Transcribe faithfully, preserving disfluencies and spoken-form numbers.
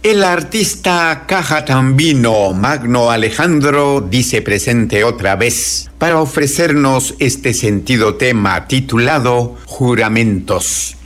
El artista cajatambino Magno Alejandro dice presente otra vez para ofrecernos este sentido tema titulado Juramentos.